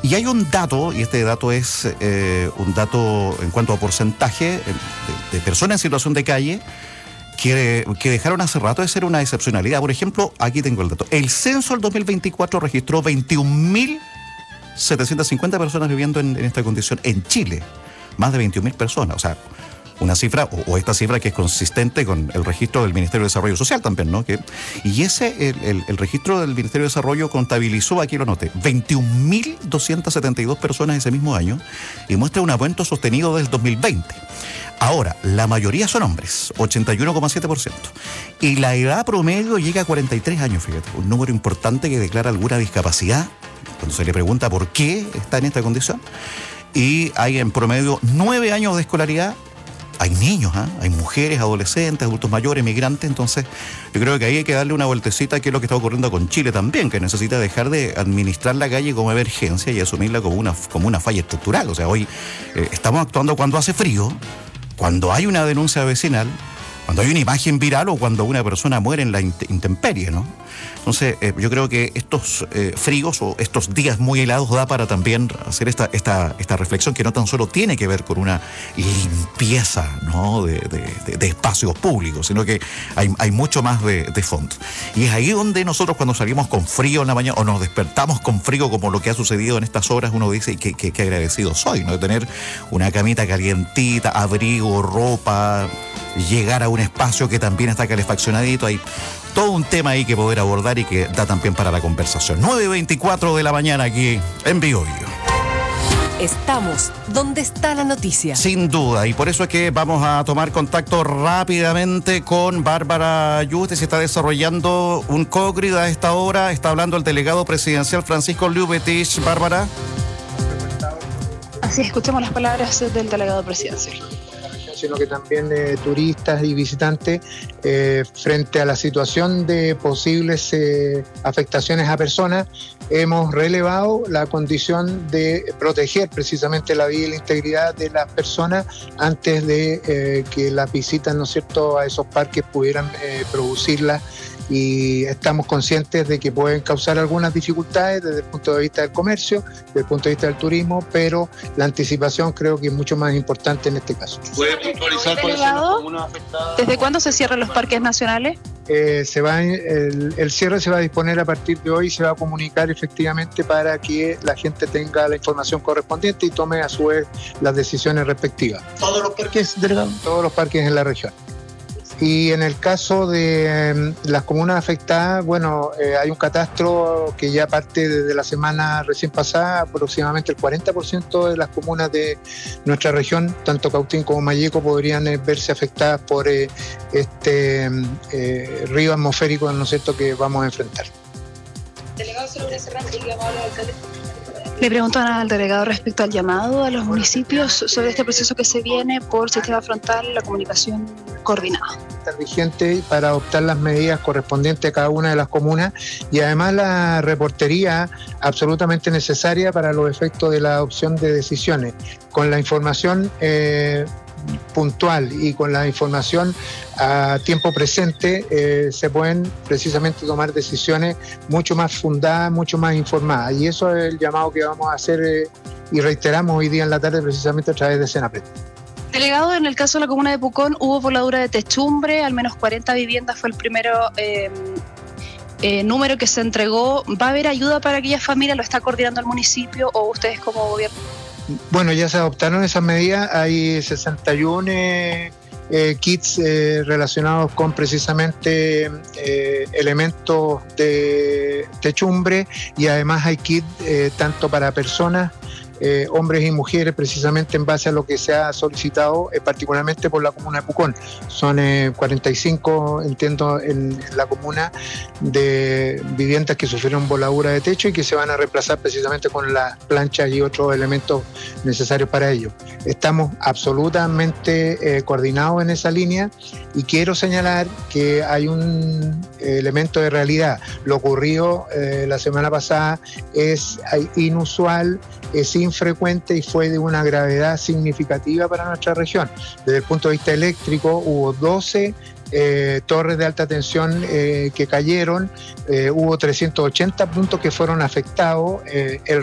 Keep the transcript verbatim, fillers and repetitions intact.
Y hay un dato, y este dato es eh, un dato en cuanto a porcentaje de, de personas en situación de calle que, que dejaron hace rato de ser una excepcionalidad. Por ejemplo, aquí tengo el dato. El censo del dos mil veinticuatro registró veintiún mil setecientas cincuenta personas viviendo en, en esta condición en Chile. Más de veintiún mil personas, o sea, una cifra, o, o esta cifra que es consistente con el registro del Ministerio de Desarrollo Social también, ¿no? Que, y ese, el, el, el registro del Ministerio de Desarrollo contabilizó, aquí lo noté, veintiún mil doscientas setenta y dos personas ese mismo año y muestra un aumento sostenido desde el dos mil veinte. Ahora, la mayoría son hombres, ochenta y uno coma siete por ciento. Y la edad promedio llega a cuarenta y tres años, fíjate, un número importante que declara alguna discapacidad, cuando se le pregunta por qué está en esta condición. Y hay en promedio nueve años de escolaridad. Hay niños, ¿eh? Hay mujeres, adolescentes, adultos mayores, migrantes. Entonces yo creo que ahí hay que darle una vueltecita, que es lo que está ocurriendo con Chile también, que necesita dejar de administrar la calle como emergencia y asumirla como una, como una falla estructural. O sea, hoy eh, estamos actuando cuando hace frío, cuando hay una denuncia vecinal, cuando hay una imagen viral o cuando una persona muere en la intemperie, ¿no? Entonces, eh, yo creo que estos eh, fríos o estos días muy helados da para también hacer esta, esta, esta reflexión, que no tan solo tiene que ver con una limpieza, ¿no? de, de, de espacios públicos, sino que hay, hay mucho más de, de fondo. Y es ahí donde nosotros, cuando salimos con frío en la mañana o nos despertamos con frío, como lo que ha sucedido en estas horas, uno dice que, que, que agradecido soy, ¿no? De tener una camita calientita, abrigo, ropa, llegar a un espacio que también está calefaccionadito. Hay todo un tema ahí que poder abordar y que da también para la conversación. nueve veinticuatro de la mañana aquí en Biobío. Estamos donde está la noticia. Sin duda, y por eso es que vamos a tomar contacto rápidamente con Bárbara Yuste. Se está desarrollando un cócrid a esta hora. Está hablando el delegado presidencial Francisco Llubetich. Bárbara. Así, escuchemos las palabras del delegado presidencial. Sino que también eh, turistas y visitantes eh, frente a la situación de posibles eh, afectaciones a personas. Hemos relevado la condición de proteger precisamente la vida y la integridad de las personas antes de eh, que las visitas, ¿no es cierto?, a esos parques pudieran eh, producirlas. Y estamos conscientes de que pueden causar algunas dificultades desde el punto de vista del comercio, desde el punto de vista del turismo, pero la anticipación creo que es mucho más importante en este caso. ¿Puede puntualizar cuáles son las comunas afectadas? ¿Desde cuándo se cierran los parques nacionales? Eh, se va, el, el cierre se va a disponer a partir de hoy, se va a comunicar efectivamente para que la gente tenga la información correspondiente y tome a su vez las decisiones respectivas. ¿Todos los parques, delegado? Todos los parques en la región. Y en el caso de eh, las comunas afectadas, bueno, eh, hay un catastro que ya parte desde la semana recién pasada. Aproximadamente el cuarenta por ciento de las comunas de nuestra región, tanto Cautín como Malleco, podrían eh, verse afectadas por eh, este eh, río atmosférico, ¿no es cierto?, que vamos a enfrentar. Delegado, ¿se lo voy a cerrar el llamado al alcalde? Le preguntan al delegado respecto al llamado a los municipios sobre este proceso que se viene por sistema frontal, la comunicación coordinada. Estar vigente para adoptar las medidas correspondientes a cada una de las comunas y además la reportería absolutamente necesaria para los efectos de la adopción de decisiones. Con la información eh, puntual y con la información a tiempo presente eh, se pueden precisamente tomar decisiones mucho más fundadas, mucho más informadas, y eso es el llamado que vamos a hacer eh, y reiteramos hoy día en la tarde precisamente a través de Senapred. Delegado, en el caso de la comuna de Pucón hubo voladura de techumbre, al menos cuarenta viviendas fue el primero eh, eh, número que se entregó. ¿Va a haber ayuda para aquellas familias? ¿Lo está coordinando el municipio o ustedes como gobierno? Bueno, ya se adoptaron esas medidas, hay sesenta y uno eh, eh, kits eh, relacionados con precisamente eh, elementos de techumbre, y además hay kits eh, tanto para personas, eh, hombres y mujeres, precisamente en base a lo que se ha solicitado, eh, particularmente por la comuna de Pucón. Son eh, cuarenta y cinco, entiendo, en, en la comuna, de viviendas que sufrieron voladura de techo y que se van a reemplazar precisamente con las planchas y otros elementos necesarios para ello. Estamos absolutamente eh, coordinados en esa línea, y quiero señalar que hay un elemento de realidad. Lo ocurrido eh, la semana pasada es inusual, es infrecuente y fue de una gravedad significativa para nuestra región. Desde el punto de vista eléctrico hubo doce Eh, torres de alta tensión eh, que cayeron, eh, hubo trescientos ochenta puntos que fueron afectados, eh, el